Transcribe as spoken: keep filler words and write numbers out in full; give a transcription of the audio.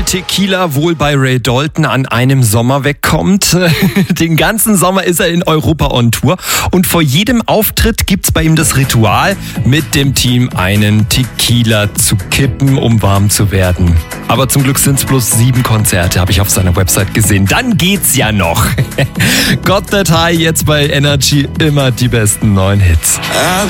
Tequila wohl bei Ray Dalton an einem Sommer wegkommt. Den ganzen Sommer ist er in Europa on Tour und vor jedem Auftritt gibt's bei ihm das Ritual, mit dem Team einen Tequila zu kippen, um warm zu werden. Aber zum Glück sind's bloß sieben Konzerte, habe ich auf seiner Website gesehen. Dann geht's ja noch. Got That High jetzt bei Energy, immer die besten neuen Hits.